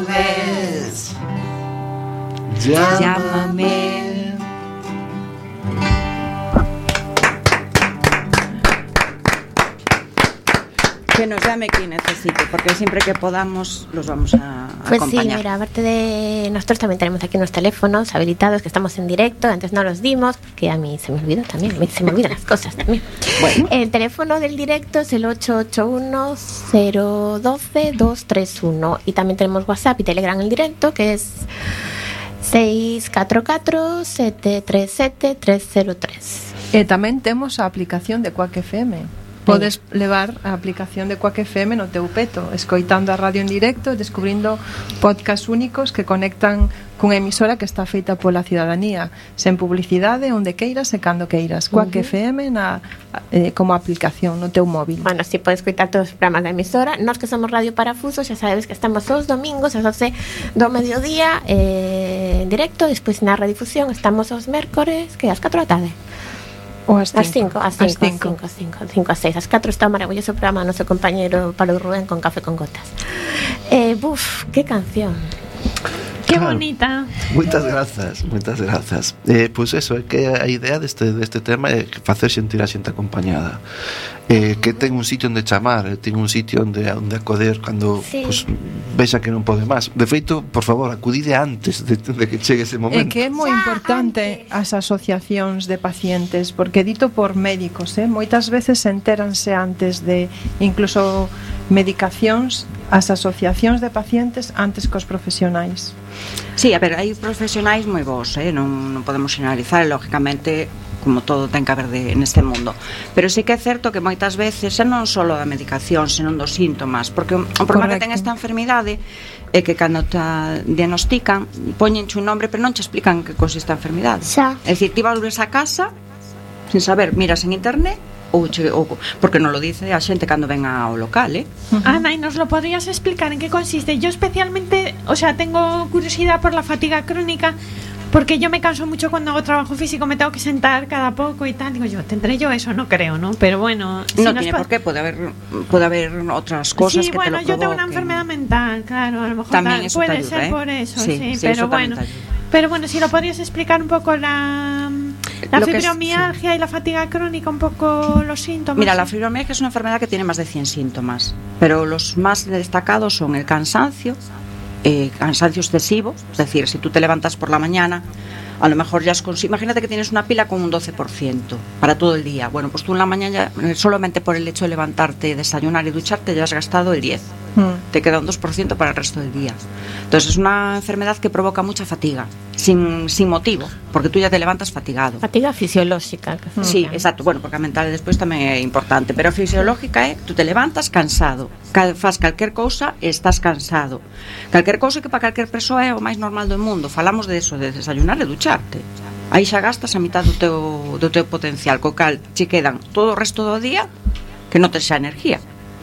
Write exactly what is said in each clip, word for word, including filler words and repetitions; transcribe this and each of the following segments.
ves, llámame. Que nos llame quien necesite, porque siempre que podamos los vamos a, a pues acompañar. Sí, mira, aparte de nosotros también tenemos aquí unos teléfonos habilitados que estamos en directo, antes no los dimos, porque a mí se me olvidó también, a mí se me olvidan las cosas también. Bueno. El teléfono del directo es el ocho ocho uno, cero uno dos, dos tres uno y también tenemos WhatsApp y Telegram en el directo, que es seis cuatro cuatro, siete tres siete, tres cero tres. E tamén temos a aplicación de Quack F M. Podes levar a aplicación de Quack F M no teu peto, escoitando a radio en directo, descubrindo podcasts únicos que conectan cunha emisora que está feita pola cidadanía, sen publicidade, onde queiras e cando queiras. Quack uh-huh. F M na, eh, como aplicación no teu móvil. Bueno, si podes escoitar todos os programas da emisora. Nós que somos Radio Parafuso, xa sabes que estamos os domingos ás doce do mediodía eh, en directo, despois na redifusión estamos os mércores que ás catro da tarde. O as cinco, as cinco, as cinco, as seis, as catro está maravilloso programa noso compañero Pablo Rubén con Café con Gotas. Eh, buf, que canción. Que claro, bonita. Moitas grazas, moitas grazas. Eh, pois pues eso, é que a idea deste, deste tema é facer sentir a xente acompañada. Eh, que ten un sitio onde chamar, ten un sitio onde, onde acudir cando sí. pues, vexa que non pode máis. De feito, por favor, acudide antes de, de que chegue ese momento. É que é moi importante as asociacións de pacientes, porque dito por médicos, eh, moitas veces se entéranse antes de incluso medicacións, as asociacións de pacientes antes cos profesionais. Sí, a ver, hai profesionais moi bons, eh? non, non podemos generalizar, lógicamente, como todo ten que haber de, neste mundo. Pero sí que é certo que moitas veces, xa non só da medicación, senón dos síntomas, porque o, o problema que ten esta enfermidade é que cando te diagnostican, poñenche un nombre, pero non te explican que consiste a enfermidade. Xa. É dicir, ti volves a casa, sin saber, miras en internet, ou, che, ou porque non lo dice a xente cando ven ao local, eh? Uh-huh. Ana, ¿y nos lo podrías explicar en qué consiste? Yo especialmente, o sea, tengo curiosidad por la fatiga crónica, porque yo me canso mucho cuando hago trabajo físico, me tengo que sentar cada poco y tal. Digo yo, ¿tendré yo eso? No creo, ¿no? Pero bueno, si no tiene pa- por qué, puede haber puede haber otras cosas sí, que bueno, te lo yo tengo provoquen. una enfermedad mental, claro, a lo mejor también tal, eso puede te ayuda, ser ¿eh? por eso, sí, sí, sí pero eso bueno. Pero bueno, si lo podrías explicar un poco la la lo fibromialgia es, sí. y la fatiga crónica, un poco los síntomas. Mira, la fibromialgia es una enfermedad que tiene más de cien síntomas, pero los más destacados son el cansancio, eh, cansancio excesivo, es decir, si tú te levantas por la mañana, a lo mejor ya es cons- imagínate que tienes una pila con un doce por ciento para todo el día. Bueno, pues tú en la mañana, ya, solamente por el hecho de levantarte, desayunar y ducharte, ya has gastado el diez. Mm. Te queda un dos por ciento para el resto del día. Entonces es una enfermedad que provoca mucha fatiga, sin, sin motivo, porque tú ya te levantas fatigado. Fatiga fisiológica. Sí, exacto. Bueno, porque a mental despois tamén é importante, pero a fisiológica é tú te levantas cansado, cal, faz calquer cousa e estás cansado. Calquer cousa que para calquer persoa é o máis normal do mundo. Falamos de eso, de desayunar e ducharte. Aí xa gastas a mitad do teu, do teu potencial, co cal che quedan todo o resto do día que non tes xa energía.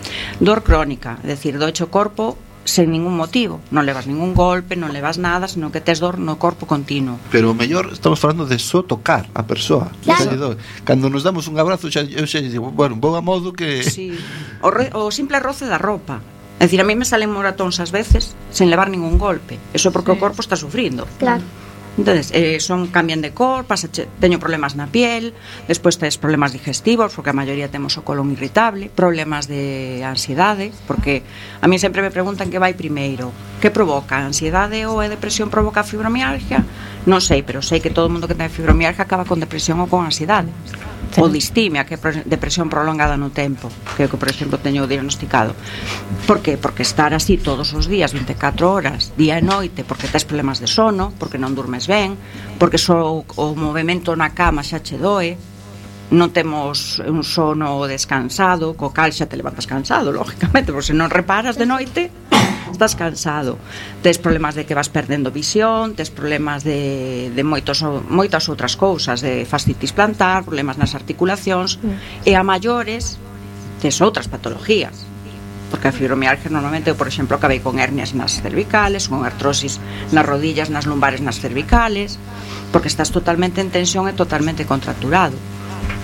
Dor crónica, é dicir, doche o corpo sen ningún motivo, non levas ningún golpe, non levas nada, senón que tes dor no corpo continuo. Pero o mellor estamos falando de só tocar a persoa. Claro. Cando nos damos un abrazo, xa, eu xa digo, bueno, vou a modo que... Sí, o, re, o simple roce da ropa. É dicir, a mí me salen moratóns ás veces sen levar ningún golpe. Eso é porque sí. o corpo está sufrindo. Claro. Entonces, eh, son cambian de cor, pasa, teño problemas na piel, despois tes problemas digestivos, porque a maioría temos o colon irritable, problemas de ansiedade, porque a mí sempre me preguntan que vai primeiro, que provoca? A ansiedade ou a depresión provoca a fibromialgia? Non sei, pero sei que todo o mundo que ten fibromialgia acaba con depresión ou con ansiedade. Sí. Ou distimia, que é depresión prolongada no tempo, que é o que, por exemplo, teño diagnosticado. Por que? Porque estar así todos os días, vinte e catro horas, día e noite, porque tes problemas de sono, porque non durmes ben, porque só o movimento na cama xa che doe, non temos un sono descansado, co cal xa te levantas cansado, lógicamente, porque se non reparas de noite, estás cansado. Tes problemas de que vas perdendo visión, tes problemas de, de moitos, moitas outras cousas, de fascitis plantar, problemas nas articulacións, mm. e a maiores tes outras patologías. Porque a fibromialgia normalmente, eu, por exemplo, acabei con hernias nas cervicales, con artrosis nas rodillas, nas lumbares, nas cervicales, porque estás totalmente en tensión e totalmente contracturado.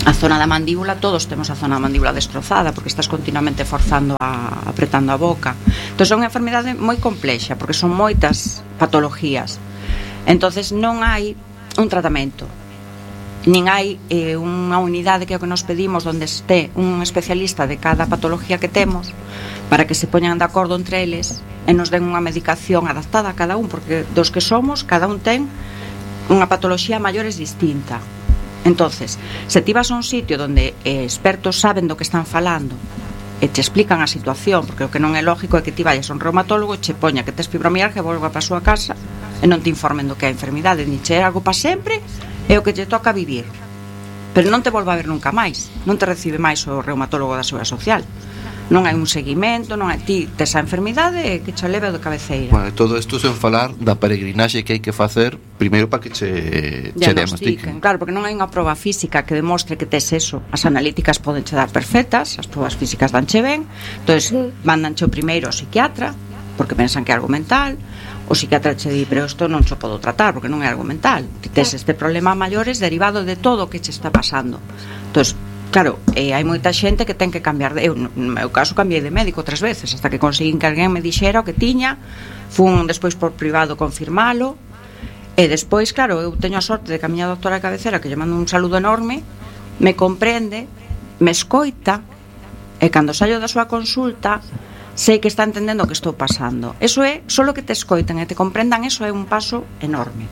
A zona da mandíbula, todos temos a zona da mandíbula destrozada porque estás continuamente forzando a, apretando a boca. Entón é unha enfermidade moi complexa porque son moitas patologías. Entonces non hai un tratamento, nin hai eh, unha unidade que é o que nos pedimos onde este un especialista de cada patología que temos para que se poñan de acordo entre eles e nos den unha medicación adaptada a cada un, porque dos que somos, cada un ten unha patoloxía maior es distinta. Entonces, se ti vas a un sitio onde eh, expertos saben do que están falando e te explican a situación, porque o que non é lógico é que ti vayas a un reumatólogo e che poña que tes fibromialgia e volva para a súa casa e non te informen do que é a enfermidade, ni che é algo para sempre, é o que te toca vivir, pero non te volva a ver nunca máis, non te recibe máis o reumatólogo da Seguridade Social, non hai un seguimento, non hai ti tes a enfermidade que che leve de cabeceira. Bueno, todo isto sen falar da peregrinaxe que hai que facer primeiro para que che, che diagnostiquen. Claro, porque non hai unha proba física que demostre que tes eso. As analíticas poden che dar perfectas, as probas físicas danche ben, entonces mandanche o primeiro ao psiquiatra porque pensan que é algo mental. O psiquiatra che di, pero isto non cho podo tratar porque non é algo mental, ti tes este problema maiores derivado de todo o que che está pasando. Entonces, claro, eh, hai moita xente que ten que cambiar de, eu no meu caso cambiei de médico tres veces hasta que conseguín que alguén me dixera o que tiña, fun despois por privado confirmalo e despois, claro, eu teño a sorte de que a miña doctora de cabecera, que lle mando un saludo enorme, me comprende, me escoita e cando saio da súa consulta sei que está entendendo o que estou pasando. Eso é, solo que te escoiten e te comprendan, eso é un paso enorme.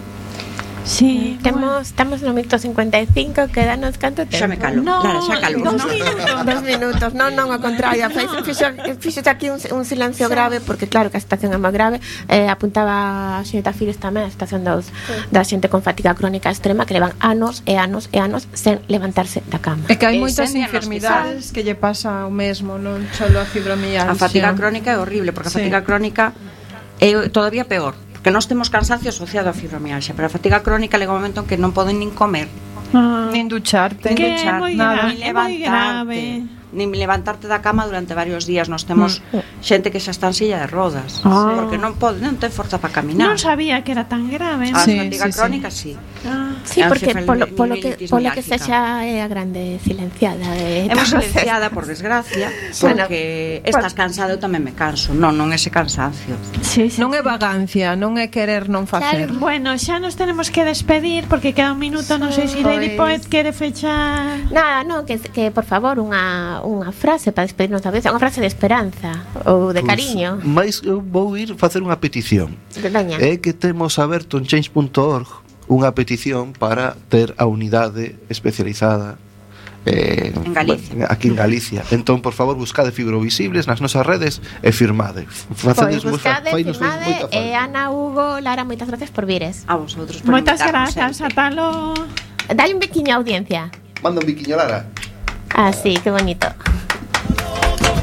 Sí, temos, estamos no minuto cincuenta e cinco, quedanos canto tempo? Xa me calo, no, Lara, xa calo. Dos minutos. Dos minutos, non, non, ao contrario. Fixo aquí un, un silencio grave, porque claro que a situación é moi grave. eh, Apuntaba a xeita Files tamén a situación dos, da xente con fatiga crónica extrema que levan anos e anos e anos sen levantarse da cama. É que hai E moitas sen enfermidades que lle pasa o mesmo, non solo a fibromialgia. A fatiga crónica é horrible, porque a Sí. fatiga crónica é todavía peor, porque nós temos cansancio asociado á fibromialgia, pero a fatiga crónica llega un momento en que non poden nin comer, Ah. Nin ducharte. nin Que é duchar, moi nada. grave, nin é moi levantarte, grave. nin levantarte da cama durante varios días. Nos temos xente que xa está en silla de rodas, Ah. porque non pode, non ten forza para caminar. Non sabía que era tan grave. A Sí, fatiga sí, sí. crónica sí. Ah. Sí, É porque polo, encefalomilitis polo que polo que miálgica. sexa é a grande silenciada de Hemos silenciada, por desgracia, porque estás cansado, eu tamén me canso. Non, non ese cansancio. Sí, sí. Non é vagancia, non é querer non facer. Claro. Bueno, xa nos tenemos que despedir porque queda un minuto, non sei se Lady Poet quere fechar. Nada, non, que, que por favor unha, unha frase para despedirnos da vez, unha frase de esperanza ou de Pois, cariño. Mais eu vou ir facer unha petición. Veña. É que temos aberto en change punto org unha petición para ter a unidade especializada eh, En Galicia. bueno, aquí en Galicia. Entón, por favor, buscade Fibrovisibles nas nosas redes e firmade. Pois buscade, fainos firmade moita falta. e Ana, Hugo, Lara, moitas gracias por vires. A vosotros por Moitas invitarnos grazas, sempre. ata lo... Dale un biquiño a audiencia. Manda un biquiño, Lara. Ah, sí, qué bonito.